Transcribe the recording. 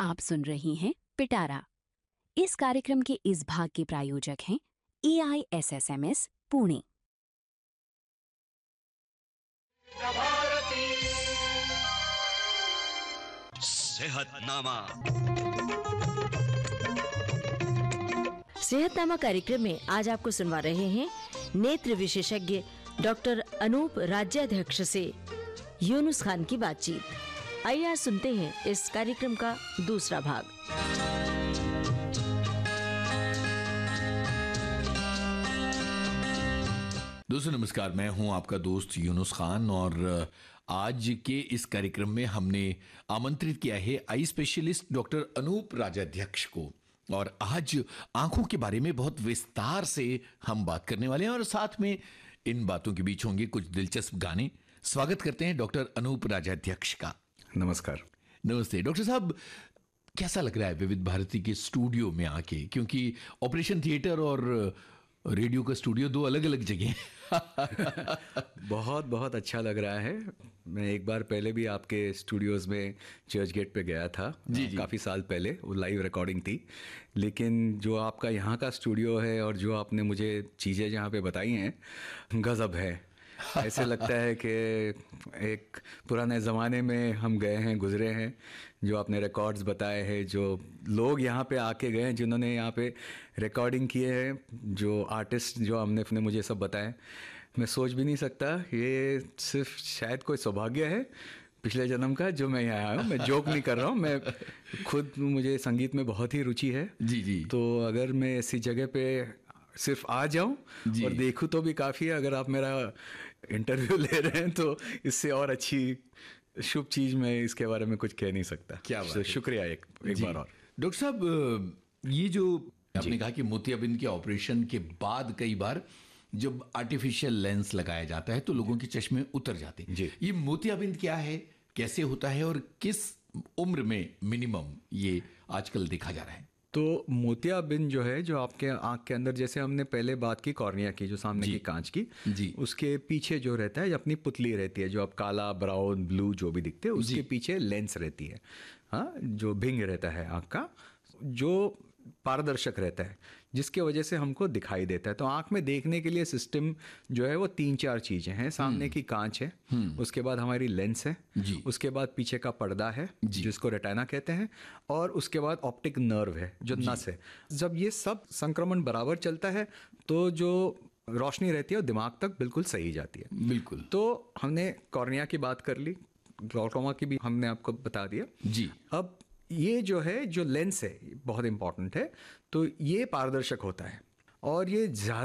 आप सुन रही हैं पिटारा। इस कार्यक्रम के इस भाग के प्रायोजक हैं AISSMS पुणे। सेहतनामा। सेहतनामा कार्यक्रम में आज आपको सुनवा रहे हैं नेत्र विशेषज्ञ डॉक्टर अनूप राज्याध्यक्ष से यूनुस खान की बातचीत। आइए आज सुनते हैं इस कार्यक्रम का दूसरा भाग। दोस्तों नमस्कार, मैं हूं आपका दोस्त यूनुस खान और आज के इस कार्यक्रम में हमने आमंत्रित किया है आई स्पेशलिस्ट डॉक्टर अनूप राज्याध्यक्ष को। और आज आंखों के बारे में बहुत विस्तार से हम बात करने वाले हैं और साथ में इन बातों के बीच होंगे कुछ दिलचस्प गाने। स्वागत करते हैं डॉक्टर अनूप राज्याध्यक्ष का। नमस्कार। नमस्ते डॉक्टर साहब, कैसा लग रहा है विविध भारती के स्टूडियो में आके? क्योंकि ऑपरेशन थिएटर और रेडियो का स्टूडियो दो अलग अलग जगह बहुत बहुत अच्छा लग रहा है। मैं एक बार पहले भी आपके स्टूडियोज़ में चर्च गेट पे गया था। जी। काफ़ी साल पहले वो लाइव रिकॉर्डिंग थी। लेकिन जो आपका यहाँ का स्टूडियो है और जो आपने मुझे चीज़ें जहाँ पे बताई हैं, गज़ब है। ऐसे लगता है कि एक पुराने ज़माने में हम गए हैं, गुजरे हैं। जो आपने रिकॉर्ड्स बताए हैं, जो लोग यहाँ पे आके गए हैं, जिन्होंने यहाँ पे रिकॉर्डिंग किए हैं, जो आर्टिस्ट जो आपने मुझे सब बताए, मैं सोच भी नहीं सकता। ये सिर्फ शायद कोई सौभाग्य है पिछले जन्म का जो मैं यहाँ आया हूँ। मैं जोक नहीं कर रहा हूँ, मैं खुद, मुझे संगीत में बहुत ही रुचि है। जी जी। तो अगर मैं ऐसी जगह पे सिर्फ आ जाऊं और देखूं तो भी काफ़ी है। अगर आप मेरा इंटरव्यू ले रहे हैं तो इससे और अच्छी शुभ चीज़ मैं इसके बारे में कुछ कह नहीं सकता। क्या बात है। शुक्रिया एक बार और। डॉक्टर साहब, ये जो आपने कहा कि मोतियाबिंद के ऑपरेशन के बाद कई बार जब आर्टिफिशियल लेंस लगाया जाता है तो लोगों के चश्मे उतर जाते हैं जी। ये मोतियाबिंद क्या है, कैसे होता है और किस उम्र में मिनिमम ये आजकल देखा जा रहा है? तो मोतियाबिंद जो है, जो आपके आंख के अंदर, जैसे हमने पहले बात की कॉर्निया की, जो सामने की कांच की, जी। उसके पीछे जो रहता है, अपनी पुतली रहती है, जो आप काला, ब्राउन, ब्लू जो भी दिखते हैं, उसके पीछे लेंस रहती है। हाँ, जो भिंग रहता है आंख का, जो पारदर्शक रहता है, जिसके वजह से हमको दिखाई देता है। तो आंख में देखने के लिए सिस्टम जो है वो 3-4 चीज़ें हैं। सामने की कांच है, उसके बाद हमारी लेंस है, उसके बाद पीछे का पर्दा है जिसको रेटिना कहते हैं, और उसके बाद ऑप्टिक नर्व है जो नस है। जब ये सब संक्रमण बराबर चलता है तो जो रोशनी रहती है वो दिमाग तक बिल्कुल सही जाती है। बिल्कुल। तो हमने कॉर्निया की बात कर ली, ग्लाउकोमा की भी हमने आपको बता दिया। जी। अब ये जो है, जो लेंस है, बहुत इंपॉर्टेंट है। तो ये पारदर्शक होता है और ये ज़्यादा